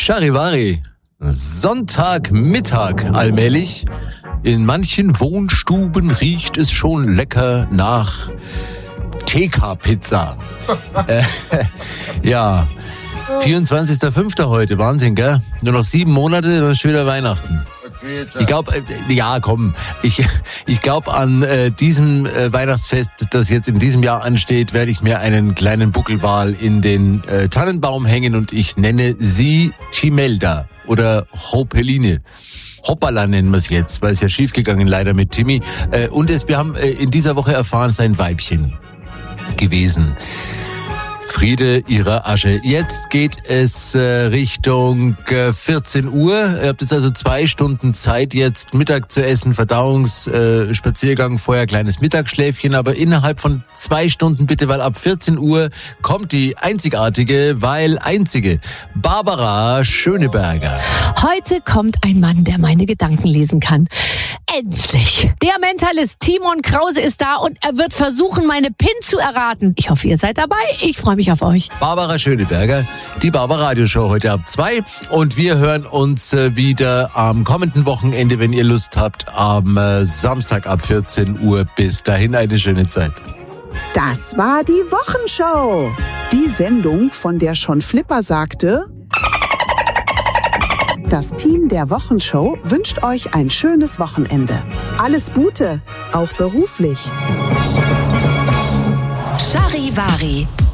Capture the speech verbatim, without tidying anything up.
Charivari, Sonntagmittag allmählich. In manchen Wohnstuben riecht es schon lecker nach T K-Pizza. äh, ja, vierundzwanzigster fünfter heute, Wahnsinn, gell? Nur noch sieben Monate, dann ist schon wieder Weihnachten. Ich glaube, äh, ja, komm, ich ich glaube an äh, diesem äh, Weihnachtsfest, das jetzt in diesem Jahr ansteht, werde ich mir einen kleinen Buckelwal in den äh, Tannenbaum hängen und ich nenne sie Chimelda oder Hopeline. Hoppala nennen wir es jetzt, weil es ja schiefgegangen leider mit Timmy. Äh, und es, wir haben äh, in dieser Woche erfahren, sein Weibchen gewesen. Friede ihrer Asche. Jetzt geht es äh, Richtung äh, vierzehn Uhr. Ihr habt jetzt also zwei Stunden Zeit, jetzt Mittag zu essen, Verdauungsspaziergang, äh, vorher kleines Mittagsschläfchen, aber innerhalb von zwei Stunden bitte, weil ab vierzehn Uhr kommt die einzigartige, weil einzige Barbara Schöneberger. Heute kommt ein Mann, der meine Gedanken lesen kann. Endlich! Der Mentalist Timon Krause ist da und er wird versuchen, meine P I N zu erraten. Ich hoffe, ihr seid dabei. Ich freue mich auf euch. Barbara Schöneberger, die Barbara Radioshow heute ab zwei. Und wir hören uns wieder am kommenden Wochenende, wenn ihr Lust habt, am Samstag ab vierzehn Uhr. Bis dahin eine schöne Zeit. Das war die Wochenshow. Die Sendung, von der schon Flipper sagte... Das Team der Wochenshow wünscht euch ein schönes Wochenende. Alles Gute, auch beruflich. Charivari.